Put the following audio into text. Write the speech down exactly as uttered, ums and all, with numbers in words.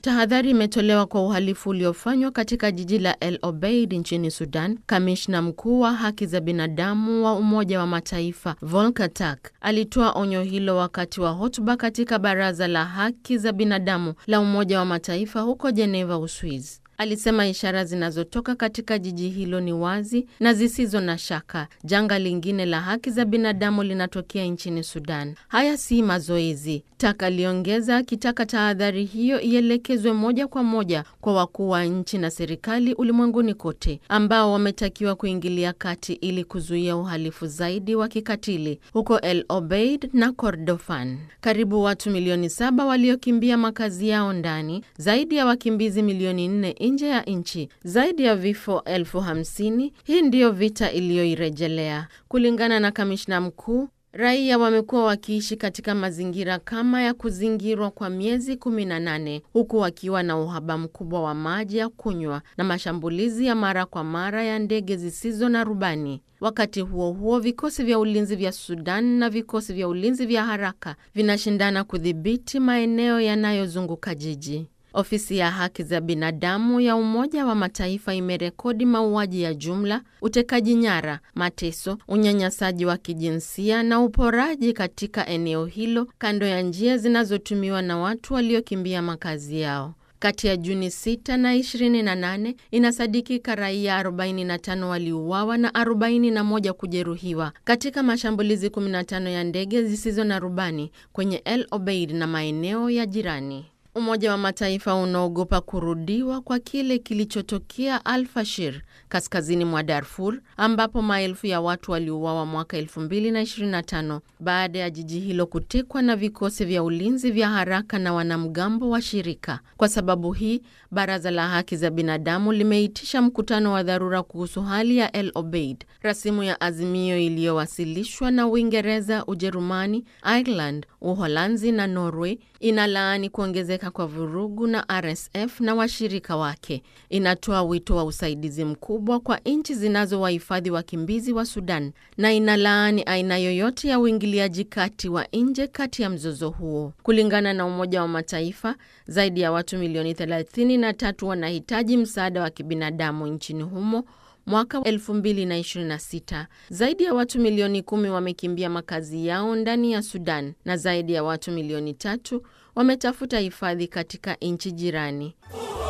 Tahadhari imetolewa kwa uhalifu uliofanywa katika jiji la El Obeid nchini Sudan. Kamishna mkuu wa haki za binadamu wa Umoja wa Mataifa Volker Turk alitoa onyo hilo wakati wa hotuba katika Baraza la Haki za Binadamu la Umoja wa Mataifa huko Geneva, Uswizi. Alisema ishara zinazotoka katika jiji hilo ni wazi na zisizo na shaka. Janga lingine la haki za binadamu linatokea nchini Sudan. Haya si mazoezi. Turk aliongeza akitaka tahadhari hiyo ielekezwe moja kwa moja kwa wakuu wa nchi na serikali ulimwenguni kote, ambao wametakiwa kuingilia kati ili kuzuia uhalifu zaidi wa kikatili huko El Obeid na Kordofan. Karibu watu milioni saba waliokimbia makazi yao ndani, zaidi ya wakimbizi milioni nne nje ya nchi, zaidi ya vifo elfu hamsini. Hii ndiyo vita iliyoirejelea. Kulingana na kamishna mkuu, raia wamekuwa wakiishi katika mazingira kama ya kuzingirwa kwa miezi kumi na nane, huku wakiwa na uhaba mkubwa wa maji ya kunywa na mashambulizi ya mara kwa mara ya ndege zisizo na rubani. Wakati huo huo, vikosi vya ulinzi vya Sudan na vikosi vya ulinzi vya haraka vinashindana kudhibiti maeneo yanayozunguka jiji. Ofisi ya haki za binadamu ya Umoja wa Mataifa imerekodi mauaji ya jumla, utekaji nyara, mateso, unyanyasaji wa kijinsia na uporaji katika eneo hilo, kando ya njia zinazotumiwa na watu waliokimbia makazi yao. Kati ya Juni sita na ishirini na nane, inasadikika raia arobaini na tano waliuawa na arobaini na moja kujeruhiwa katika mashambulizi kumi na tano ya ndege zisizo na rubani kwenye El Obeid na maeneo ya jirani. Umoja wa Mataifa unaogopa kurudiwa kwa kile kilichotokea Al-Fashir, kaskazini mwa Darfur, ambapo maelfu ya watu waliuawa mwaka elfu mbili na ishirini na tano baada ya jiji hilo kutekwa na vikosi vya ulinzi vya haraka na wanamgambo wa shirika. Kwa sababu hii, Baraza la Haki za Binadamu limeitisha mkutano wa dharura kuhusu hali ya El Obeid. Rasimu ya azimio iliyowasilishwa na Uingereza, Ujerumani, Ireland, Uholanzi na Norway inalaani kuongezeka kwa vurugu na R S F na washirika wake. Inatoa wito wa usaidizi mkubwa kwa nchi zinazowahifadhi wakimbizi wa Sudan na inalaani aina yoyote ya uingiliaji kati wa nje kati ya mzozo huo. Kulingana na Umoja wa Mataifa, zaidi ya watu milioni thelathini na tatu wanahitaji msaada wa kibinadamu nchini humo mwaka elfu mbili na ishirini na sita. Zaidi ya watu milioni kumi wamekimbia makazi yao ndani ya Sudan na zaidi ya watu milioni tatu wametafuta hifadhi katika nchi jirani.